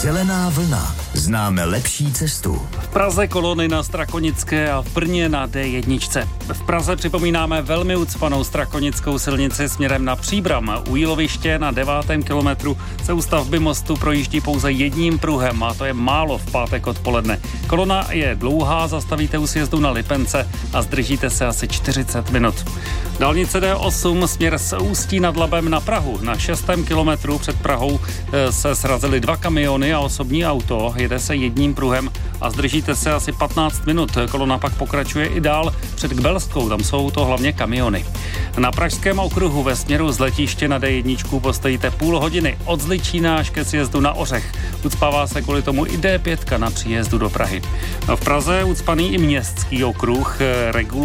Zelená vlna. Známe lepší cestu. V Praze kolony na Strakonické a v Brně na D1. V Praze připomínáme velmi ucpanou strakonickou silnici směrem na Příbram. U Jíloviště na 9. kilometru se u stavby mostu projíždí pouze jedním pruhem a to je málo v pátek odpoledne. Kolona je dlouhá, zastavíte u sjezdu na Lipence a zdržíte se asi 40 minut. Dálnice D8 směr z Ústí nad Labem na Prahu. Na 6. kilometru před Prahou se srazily 2 kamiony a osobní auto. Jede se jedním pruhem a zdržíte se asi 15 minut. Kolona pak pokračuje i dál před Kbelskou, tam jsou to hlavně kamiony. Na Pražském okruhu ve směru z letiště na D1 postojíte půl hodiny od Zličína až ke sjezdu na Ořech. Ucpává se kvůli tomu i D5 na příjezdu do Prahy. V Praze ucpaný i městský okruh.